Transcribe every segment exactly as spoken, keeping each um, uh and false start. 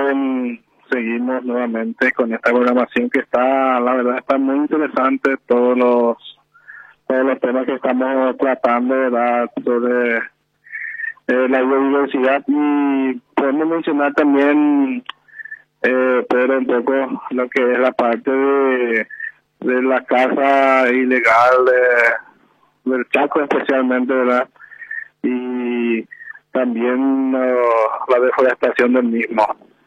con seguimos nuevamente con esta programación que está, la verdad, está muy interesante, todos los todos los temas que estamos tratando, ¿verdad?, sobre eh, la biodiversidad, y podemos mencionar también, eh, pero un poco lo que es la parte de, de la caza ilegal de, del Chaco especialmente, ¿verdad?, y también uh, la deforestación del mismo.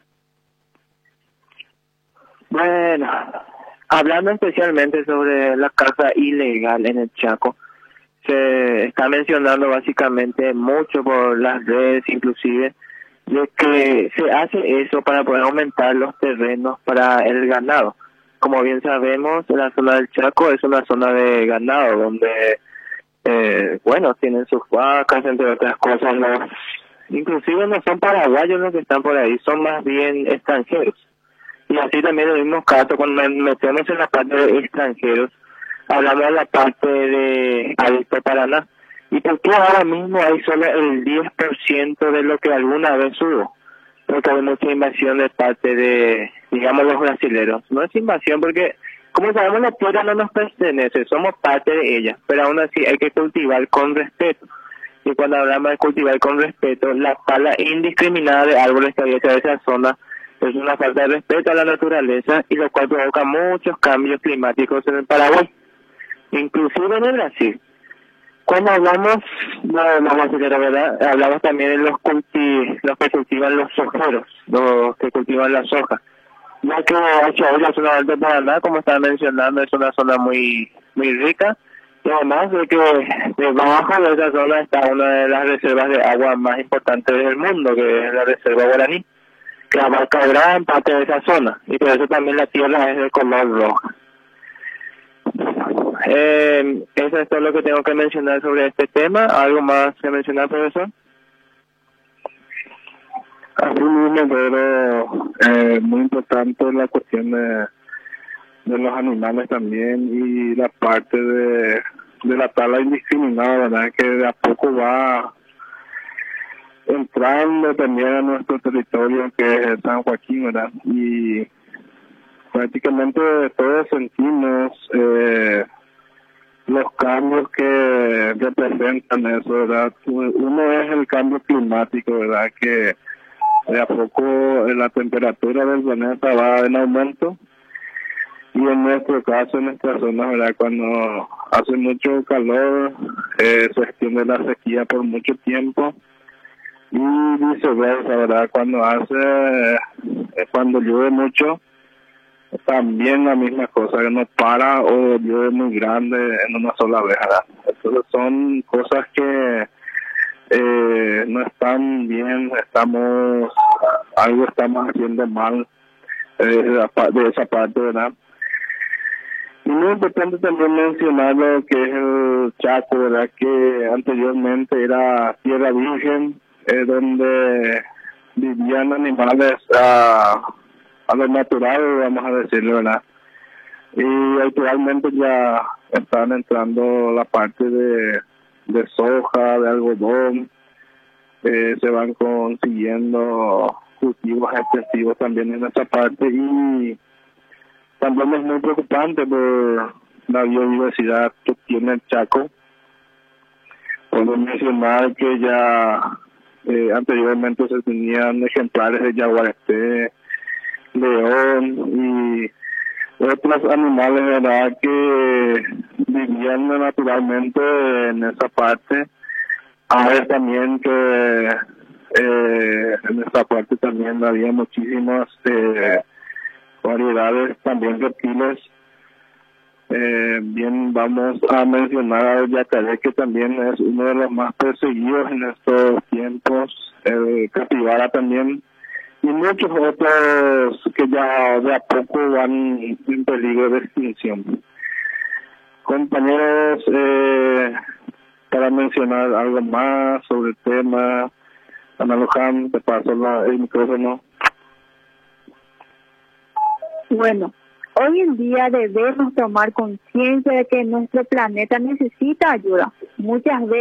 Bueno, hablando especialmente sobre la caza ilegal en el Chaco, se está mencionando básicamente mucho por las redes inclusive, de que se hace eso para poder aumentar los terrenos para el ganado. Como bien sabemos, la zona del Chaco es una zona de ganado donde, eh, bueno, tienen sus vacas, entre otras cosas. Los, inclusive no son paraguayos los que están por ahí, son más bien extranjeros. Y así también en el mismo caso, cuando metemos en la parte de extranjeros, hablamos de la parte de Alto Paraná. ¿Y por qué ahora mismo hay solo el diez por ciento de lo que alguna vez hubo? Porque hay mucha invasión de parte de, digamos, los brasileros. No es invasión porque, como sabemos, la tierra no nos pertenece, somos parte de ella, pero aún así hay que cultivar con respeto. Y cuando hablamos de cultivar con respeto, la tala indiscriminada de árboles que había hecho de esa zona es una falta de respeto a la naturaleza, y lo cual provoca muchos cambios climáticos en el Paraguay, inclusive en el Brasil. Cuando hablamos, no, vamos a decir la verdad, hablamos también de los culti, los que cultivan los sojeros, los que cultivan la soja. Ya que Ochoa, la zona del Alto Paraná, como estaba mencionando, es una zona muy muy rica, y además de que debajo de esa zona está una de las reservas de agua más importantes del mundo, que es la reserva Guaraní, que abarca gran parte de esa zona, y por eso también la tierra es de color rojo. Eh, eso es todo lo que tengo que mencionar sobre este tema. ¿Algo más que mencionar, profesor? Así mismo, pero eh, muy importante la cuestión de, de los animales también, y la parte de, de la tala indiscriminada, ¿verdad?, que de a poco va entrando también a nuestro territorio, que es San Joaquín, ¿verdad? Y prácticamente todos sentimos eh, los cambios que representan eso, ¿verdad? Uno es el cambio climático, ¿verdad?, que de a poco la temperatura del planeta va en aumento, y en nuestro caso, en nuestra zona, ¿verdad?, cuando hace mucho calor, eh, se extiende la sequía por mucho tiempo, y viceversa, ¿verdad?, cuando hace, eh, cuando llueve mucho, también la misma cosa, que no para o llueve muy grande en una sola vez, ¿verdad? Entonces son cosas que eh, no están bien, estamos, algo estamos haciendo mal eh, de esa parte, ¿verdad? Y muy importante también mencionar lo que es el Chaco, ¿verdad?, que anteriormente era tierra virgen, eh, donde vivían animales a, a lo natural, vamos a decirlo, ¿verdad? Y actualmente ya están entrando la parte de, de soja, de algodón, eh, se van consiguiendo cultivos extensivos también en esa parte, y también es muy preocupante por la biodiversidad que tiene el Chaco. Puedo mencionar que ya eh, anteriormente se tenían ejemplares de yaguareté, león y otros animales, ¿verdad?, que vivían naturalmente en esa parte. Ahora también que eh, en esa parte también había muchísimas eh, variedades, también reptiles. Eh, bien, vamos a mencionar al yacaré, que también es uno de los más perseguidos en estos tiempos, el capibara también, y muchos otros que ya de a poco van en peligro de extinción. Compañeros, eh, para mencionar algo más sobre el tema, Ana Luján, te paso la, el micrófono. Bueno, hoy en día debemos tomar conciencia de que nuestro planeta necesita ayuda. Muchas veces